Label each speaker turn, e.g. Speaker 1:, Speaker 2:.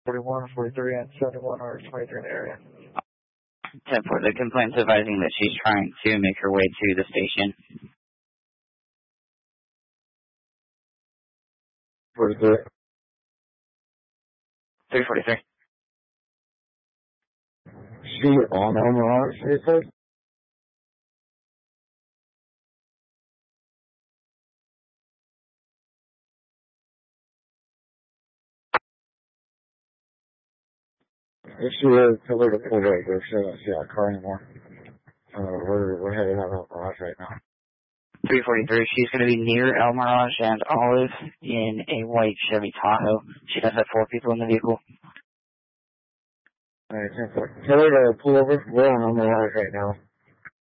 Speaker 1: 41, 43, and 71 or 23 in the area.
Speaker 2: 10-4, the complaint's advising that she's trying to make her way to the station.
Speaker 1: 43.
Speaker 2: 343.
Speaker 1: She on Omaha, she said? If she is, tell her to pull over. She doesn't see our car anymore. We're headed out of Mirage right now.
Speaker 2: 343, she's going to be near El Mirage and Olive in a white Chevy Tahoe. She does have 4 people in the vehicle.
Speaker 1: Alright, 10-4. Tell her to pull over. We're on El Mirage right now.